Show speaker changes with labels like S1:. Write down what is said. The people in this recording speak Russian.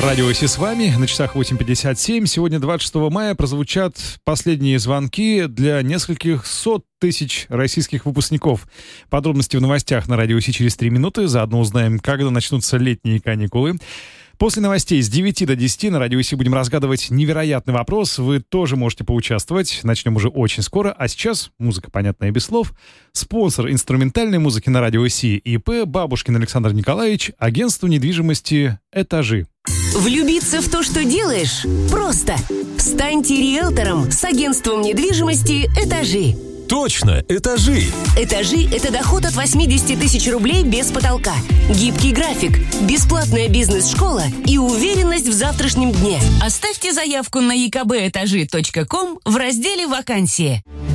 S1: Радио Си с вами, на часах 8:57. Сегодня, 26 мая, прозвучат последние звонки для нескольких сот тысяч российских выпускников. Подробности в новостях на Радио Си через 3 минуты. Заодно узнаем, когда начнутся летние каникулы. После новостей с 9 до 10 на Радио Си будем разгадывать невероятный вопрос. Вы тоже можете поучаствовать. Начнем уже очень скоро. А сейчас музыка, понятная без слов. Спонсор инструментальной музыки на Радио Си ИП Бабушкин Александр Николаевич, агентство недвижимости «Этажи».
S2: Влюбиться в то, что делаешь, просто. Станьте риэлтором с агентством недвижимости «Этажи».
S3: Точно, «Этажи».
S2: «Этажи» — это доход от 80 тысяч рублей без потолка, гибкий график, бесплатная бизнес-школа и уверенность в завтрашнем дне. Оставьте заявку на ekbetaji.com в разделе «Вакансии».